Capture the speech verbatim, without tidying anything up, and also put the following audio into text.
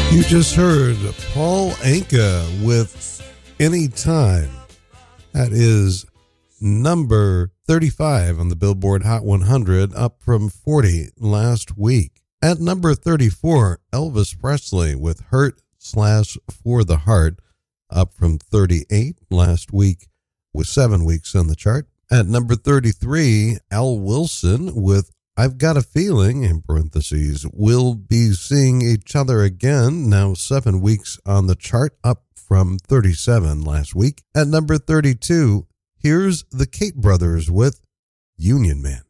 You just heard Paul Anka with Anytime. That is number thirty-five on the Billboard Hot one hundred, up from forty last week. At number thirty-four, Elvis Presley with Hurt slash For the Heart, up from thirty-eight last week with seven weeks on the chart. At number thirty-three, Al Wilson with I've Got a Feeling, in parentheses, we'll be seeing each other again, now seven weeks on the chart, up from thirty-seven last week. At number thirty-two, here's the Kate Brothers with Union Man.